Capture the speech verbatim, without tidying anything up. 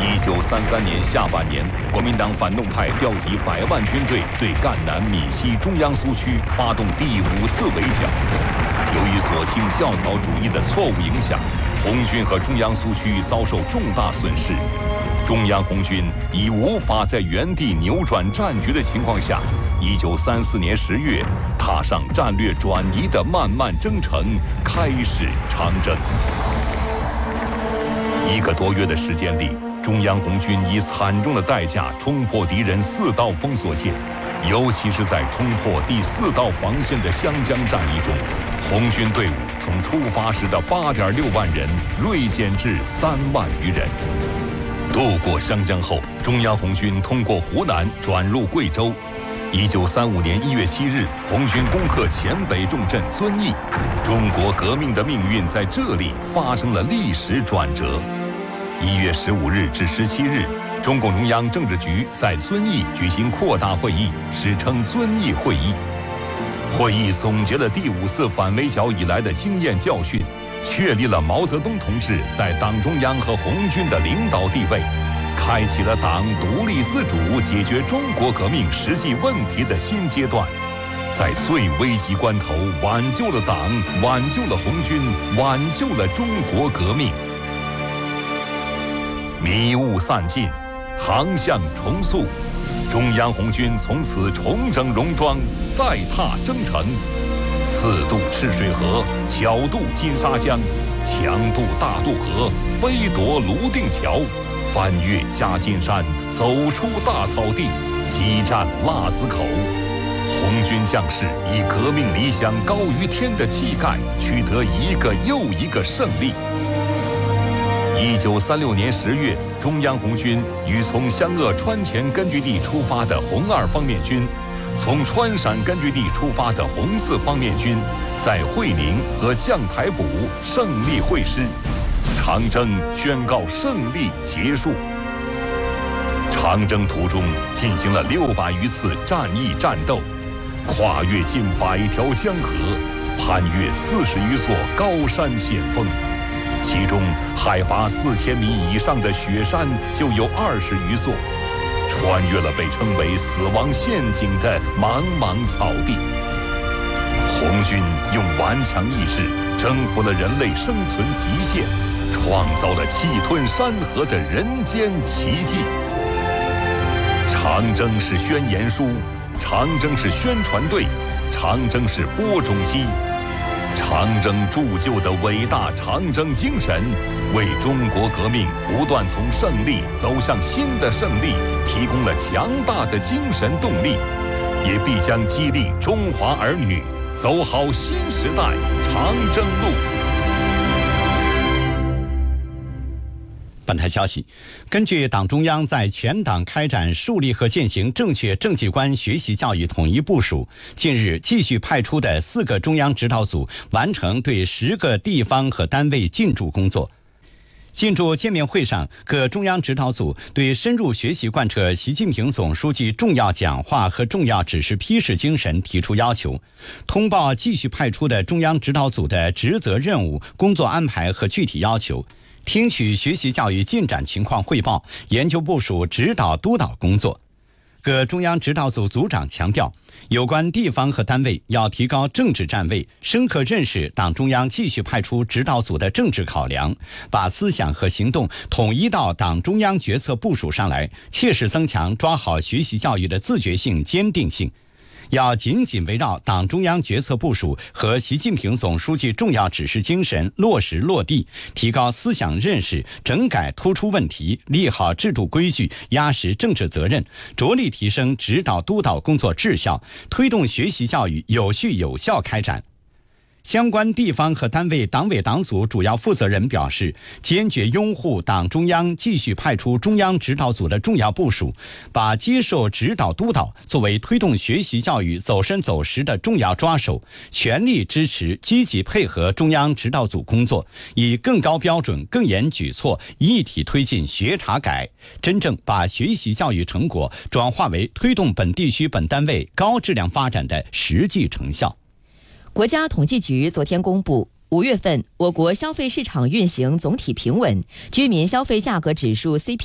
一九三三年下半年，国民党反动派调集百万军队对赣南闽西中央苏区发动第五次围剿。由于左倾教条主义的错误影响，红军和中央苏区遭受重大损失。中央红军已无法在原地扭转战局的情况下，一九三四年十月，踏上战略转移的漫漫征程，开始长征。一个多月的时间里，中央红军以惨重的代价冲破敌人四道封锁线，尤其是在冲破第四道防线的湘江战役中，红军队伍从出发时的八点六万人锐减至三万余人。渡过湘江后，中央红军通过湖南转入贵州。一九三五年一月七日，红军攻克黔北重镇遵义，中国革命的命运在这里发生了历史转折。一月十五日至十七日，中共中央政治局在遵义举行扩大会议，史称遵义会议。会议总结了第五次反围剿以来的经验教训，确立了毛泽东同志在党中央和红军的领导地位，开启了党独立自主解决中国革命实际问题的新阶段，在最危急关头挽救了党，挽救了红军，挽救了中国革命。迷雾散尽，航向重塑，中央红军从此重整戎装，再踏征程，次渡赤水河，巧渡金沙江，强渡大渡河，飞夺泸定桥，翻越夹金山，走出大草地，激战腊子口。红军将士以革命理想高于天的气概，取得一个又一个胜利。一九三六年十月，中央红军与从湘鄂川黔根据地出发的红二方面军，从川陕根据地出发的红四方面军，在会宁和将台堡胜利会师，长征宣告胜利结束。长征途中进行了六百余次战役战斗，跨越近百条江河，攀越四十余座高山险峰。其中海拔四千米以上的雪山就有二十余座，穿越了被称为死亡陷阱的茫茫草地。红军用顽强意志征服了人类生存极限，创造了气吞山河的人间奇迹。长征是宣言书，长征是宣传队，长征是播种机。长征铸就的伟大长征精神，为中国革命不断从胜利走向新的胜利提供了强大的精神动力，也必将激励中华儿女走好新时代长征路。 本台消息，根据党中央在全党开展树立和践行正确政绩观学习教育统一部署，近日继续派出的四个中央指导组完成对十个地方和单位进驻工作。进驻见面会上，各中央指导组对深入学习贯彻习近平总书记重要讲话和重要指示批示精神提出要求，通报继续派出的中央指导组的职责任务、工作安排和具体要求，听取学习教育进展情况汇报，研究部署指导督导工作。各中央指导组组长强调，有关地方和单位要提高政治站位，深刻认识党中央继续派出指导组的政治考量，把思想和行动统一到党中央决策部署上来，切实增强抓好学习教育的自觉性、坚定性。要紧紧围绕党中央决策部署和习近平总书记重要指示精神落实落地，提高思想认识，整改突出问题，立好制度规矩，压实政治责任，着力提升指导督导工作质效，推动学习教育有序有效开展。相关地方和单位党委党组主要负责人表示，坚决拥护党中央继续派出中央指导组的重要部署，把接受指导督导作为推动学习教育走深走实的重要抓手，全力支持积极配合中央指导组工作，以更高标准、更严举措一体推进学查改，真正把学习教育成果转化为推动本地区本单位高质量发展的实际成效。 国家统计局昨天公布，五月份我国消费市场运行总体平稳，居民消费价格指数 C P